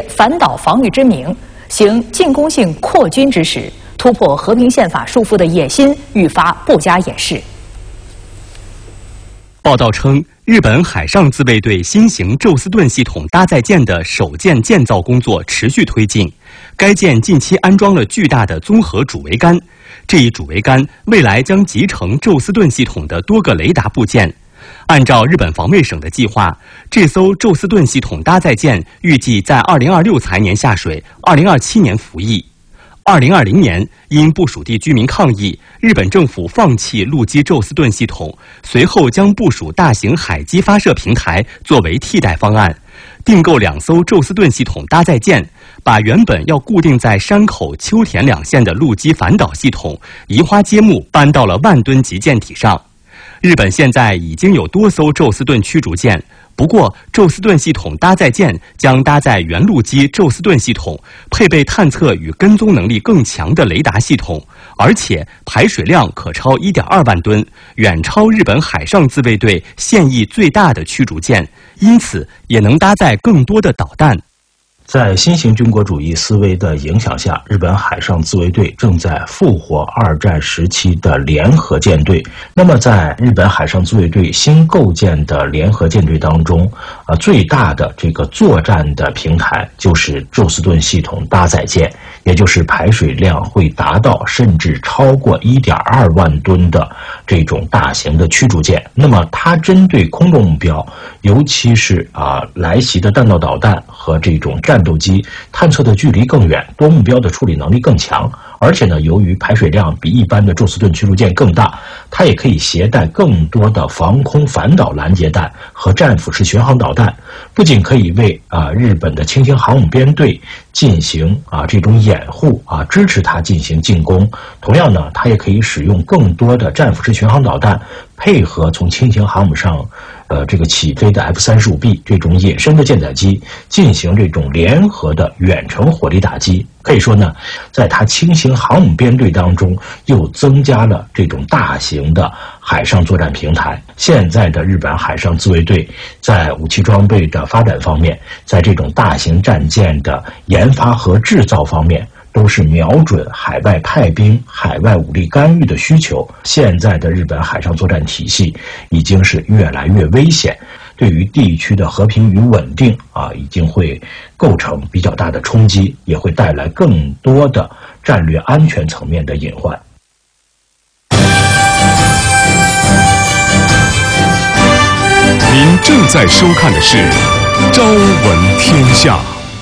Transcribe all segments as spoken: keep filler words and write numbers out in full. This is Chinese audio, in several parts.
借反导防御之名，行进攻性扩军之实，突破和平宪法束缚的野心愈发不加掩饰。 报道称，日本海上自卫队新型宙斯盾系统搭载舰的首舰建造工作持续推进。该舰近期安装了巨大的综合主桅杆，这一主桅杆未来将集成宙斯盾系统的多个雷达部件。按照日本防卫省的计划，这艘宙斯盾系统搭载舰预计在二零二六财年下水，二零二七年服役。二零二零年，因部署地居民抗议，日本政府放弃陆基宙斯盾系统，随后将部署大型海基发射平台作为替代方案，订购两艘宙斯盾系统搭载舰，把原本要固定在山口、秋田两县的陆基反导系统移花接木搬到了万吨级舰体上。日本现在已经有多艘宙斯盾驱逐舰，不过宙斯盾系统搭载舰将搭载原陆基宙斯盾系统，配备探测与跟踪能力更强的雷达系统，而且排水量可超 一点二万吨，远超日本海上自卫队现役最大的驱逐舰，因此也能搭载更多的导弹。 在新型军国主义思维的影响下，日本海上自卫队正在复活二战时期的联合舰队。那么，在日本海上自卫队新构建的联合舰队当中，啊，最大的这个作战的平台就是宙斯盾系统搭载舰，也就是排水量会达到甚至超过 一点二万吨的这种大型的驱逐舰。那么，它针对空中目标，尤其是啊来袭的弹道导弹和这种战斗机探测的距离更远，多目标的处理能力更强，而且呢，由于排水量比一般的宙斯盾驱逐舰更大，它也可以携带更多的防空反导拦截弹和战斧式巡航导弹，不仅可以为啊日本的轻型航母编队进行啊这种掩护啊，支持它进行进攻。同样呢，它也可以使用更多的战斧式巡航导弹，配合从轻型航母上呃，这个起飞的 F 三十五 B 这种隐身的舰载机进行这种联合的远程火力打击。可以说呢，在它轻型航母编队当中又增加了这种大型的海上作战平台。现在的日本海上自卫队在武器装备的发展方面，在这种大型战舰的研发和制造方面，都是瞄准海外派兵、海外武力干预的需求。现在的日本海上作战体系已经是越来越危险，对于地区的和平与稳定啊，已经会构成比较大的冲击，也会带来更多的战略安全层面的隐患。 您正在收看的是《朝闻天下》。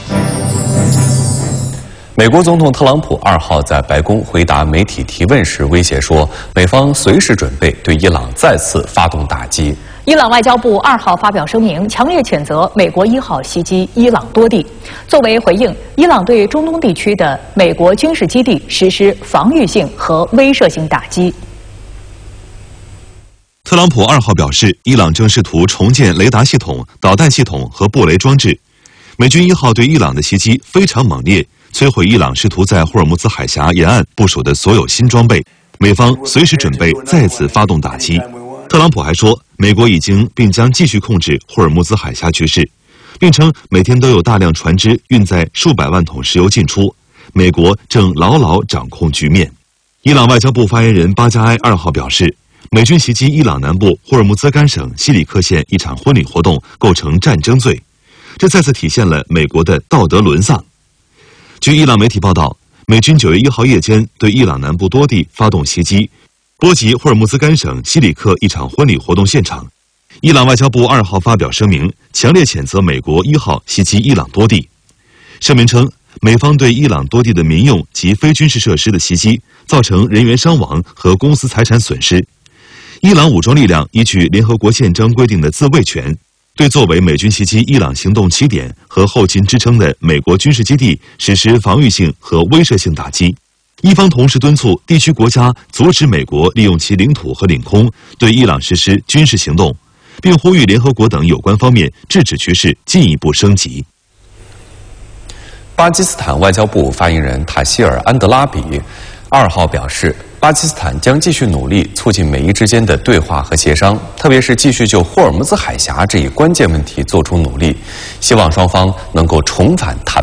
美国总统特朗普二号在白宫回答媒体提问时威胁说，美方随时准备对伊朗再次发动打击。 伊朗外交部二号发表声明，强烈谴责美国一号袭击伊朗多地。作为回应，伊朗对中东地区的美国军事基地实施防御性和威慑性打击。 特朗普二号表示，伊朗正试图重建雷达系统、导弹系统和布雷装置。美军一号对伊朗的袭击非常猛烈，摧毁伊朗试图在霍尔木兹海峡沿岸部署的所有新装备，美方随时准备再次发动打击。特朗普还说，美国已经并将继续控制霍尔木兹海峡局势，并称每天都有大量船只运载数百万桶石油进出，美国正牢牢掌控局面。伊朗外交部发言人巴加埃二号表示，美军袭击伊朗南部霍尔木兹干省西里克县一场婚礼活动构成战争罪，这再次体现了美国的道德沦丧。据伊朗媒体报道，美军九月一号夜间对伊朗南部多地发动袭击，波及霍尔木兹干省西里克一场婚礼活动现场。伊朗外交部二号发表声明，强烈谴责美国一号袭击伊朗多地。声明称，美方对伊朗多地的民用及非军事设施的袭击，造成人员伤亡和公司财产损失。伊朗武装力量依据联合国宪章规定的自卫权，对作为美军袭击伊朗行动起点和后勤支撑的美国军事基地实施防御性和威慑性打击。伊方同时敦促地区国家阻止美国利用其领土和领空对伊朗实施军事行动，并呼吁联合国等有关方面制止局势进一步升级。 巴基斯坦外交部发言人塔希尔·安德拉比二号表示，巴基斯坦将继续努力促进美伊之间的对话和协商，特别是继续就霍尔木兹海峡这一关键问题做出努力，希望双方能够重返谈